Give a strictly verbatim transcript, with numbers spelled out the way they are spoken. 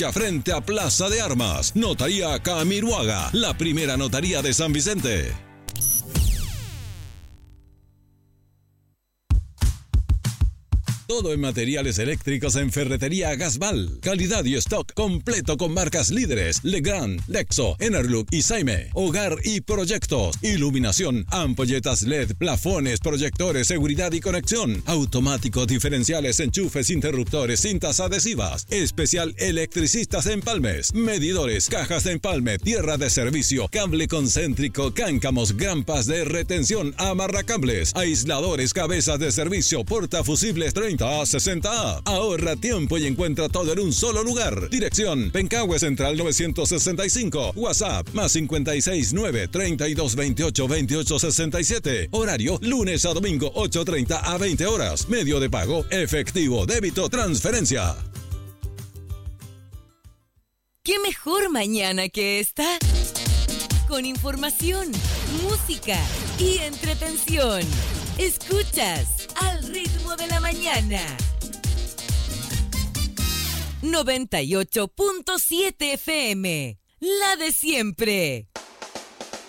frente a Plaza de Armas. Notaría Camiruaga, la primera notaría de San Vicente. Todo en materiales eléctricos en Ferretería Gasval. Calidad y stock completo con marcas líderes: Legrand, Lexo, Enerlook y Saime. Hogar y proyectos. Iluminación, ampolletas L E D, plafones, proyectores, seguridad y conexión. Automáticos, diferenciales, enchufes, interruptores, cintas adhesivas. Especial electricistas empalmes. Medidores, cajas de empalme, tierra de servicio, cable concéntrico, cáncamos, grampas de retención, amarracables, aisladores, cabezas de servicio, portafusibles treinta a sesenta A. Ahorra tiempo y encuentra todo en un solo lugar. Dirección: Pencahue Central novecientos sesenta y cinco. WhatsApp: más cincuenta y seis nueve, treinta y dos veintiocho, veintiocho sesenta y siete. Horario: lunes a domingo, ocho treinta a veinte horas. Medio de pago: efectivo, débito, transferencia. ¿Qué mejor mañana que esta? Con información, música y entretención. Escuchas Al Ritmo de la Mañana. noventa y ocho punto siete F M, la de siempre.